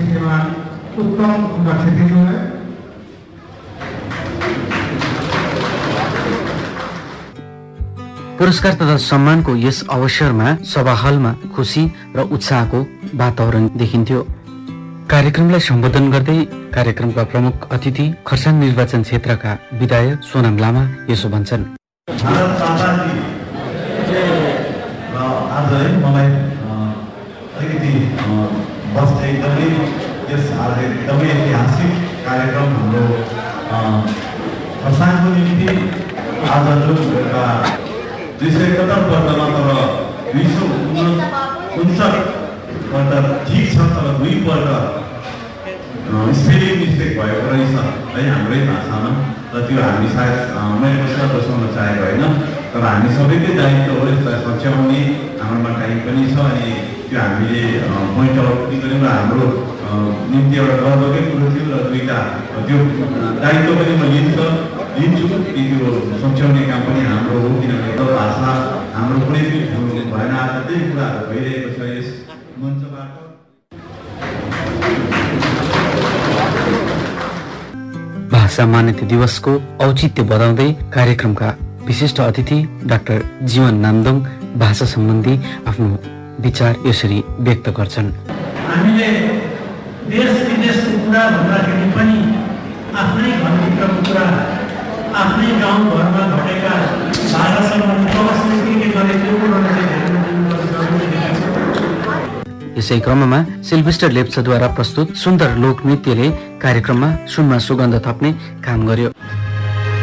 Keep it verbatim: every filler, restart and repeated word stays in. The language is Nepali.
श्रीमान उत्तम कुमार छेत्रीज्यूलाई, पुरस्कार तथा सम्मानको यस अवसरमा सभा हलमा खुसी र उत्साहको वातावरण देखिन्थ्यो। कार्यक्रमलाई सम्बोधन गर्दै कार्यक्रमका प्रमुख अतिथि खरसाङ निर्वाचन क्षेत्रका विधायक सोनाम लामा यसो भन्छन्। आज है मलाई अलिकति बस्ने एकदमै यस आज एकदमै ऐतिहासिक कार्यक्रम हाम्रो खरसाङको निम्ति आज जुन एउटा दुई सय एकहत्तर वर्षमा तर दुई सौ उन्सठपल्ट ठिक छ तर दुईपल्ट स्पेलिङ मिस्टेक भएको रहेछ है हाम्रै भाषामा र त्यो हामी सायद मैले कसैलाई बसाउन चाहेको होइन, तर हामी सबैकै दायित्व हो यसलाई सच्याउने, हाम्रोमा टाइम पनि छ अनि त्यो हामीले पोइन्ट आउट पनि गऱ्यौँ र हाम्रो निम्ति एउटा गर्वकै कुरो थियो र दुईवटा त्यो दायित्व पनि म लिन्छ लिन्छु कि त्यो सच्याउने काम पनि हाम्रो हो, किनभने यो भाषा हाम्रो कुनै पनि भूल भएन। आज त्यही कुराहरू भइरहेको छ यस मञ्चबाट। भाषा मान्यता दिवसको औचित्य बधाउँदै कार्यक्रमका विशिष्ट अतिथि डाक्टर जीवन नामदुङ भाषा सम्बन्धी आफ्नो विचार यसरी व्यक्त गर्छन्। हामीले देश विदेशको कुरा भन्दाखेरि पनि आफ्नै घरभित्रको कुरा, आफ्नै गाउँघरमा घटेका भाषा सम्बन्धी संस्कृतिले गरेको कुरालाई चाहिँ ध्यानमा दिनुपर्छ। यसै क्रममा सिल्भेस्टर लेप्चाद्वारा प्रस्तुत सुन्दर लोक नृत्यले कार्यक्रममा सुनमा सुगन्ध थप्ने काम गर्यो।